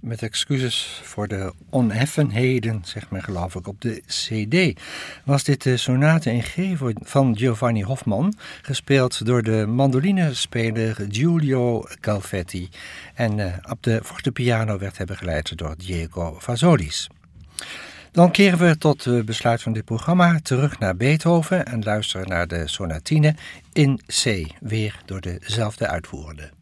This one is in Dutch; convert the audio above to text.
Met excuses voor de oneffenheden, zegt men geloof ik, op de CD, was dit de sonate in G van Giovanni Hoffman, gespeeld door de mandolinespeler Giulio Calvetti. En op de fortepiano werd hij begeleid door Diego Vazolis. Dan keren we tot het besluit van dit programma terug naar Beethoven en luisteren naar de sonatine in C, weer door dezelfde uitvoerende.